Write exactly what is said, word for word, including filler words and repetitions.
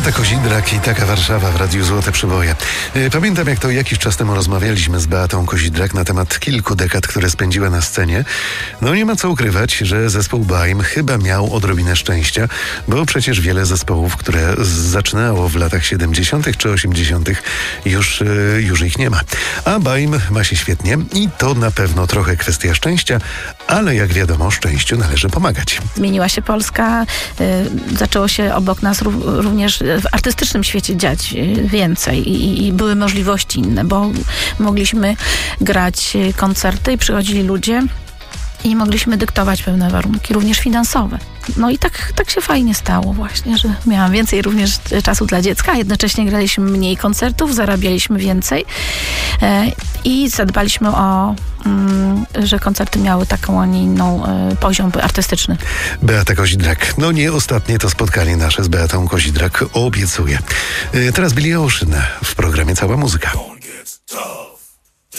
Beata Kozidrak i Taka Warszawa w Radiu Złote Przyboje. Pamiętam, jak to jakiś czas temu rozmawialiśmy z Beatą Kozidrak na temat kilku dekad, które spędziła na scenie. No nie ma co ukrywać, że zespół Baim chyba miał odrobinę szczęścia, bo przecież wiele zespołów, które zaczynało w latach siedemdziesiątych czy osiemdziesiątych już, już ich nie ma. A Baim ma się świetnie i to na pewno trochę kwestia szczęścia, ale jak wiadomo, szczęściu należy pomagać. Zmieniła się Polska, y, zaczęło się obok nas ró- również w artystycznym świecie dziać y, więcej i, i były możliwości inne, bo mogliśmy grać koncerty i przychodzili ludzie i mogliśmy dyktować pewne warunki, również finansowe. No i tak, tak się fajnie stało właśnie, że miałam więcej również czasu dla dziecka, a jednocześnie graliśmy mniej koncertów, zarabialiśmy więcej e, i zadbaliśmy o, mm, że koncerty miały taką, a nie inną e, poziom artystyczny. Beata Kozidrak. No nie ostatnie to spotkanie nasze z Beatą Kozidrak, obiecuję. E, teraz Billie Ocean w programie Cała Muzyka.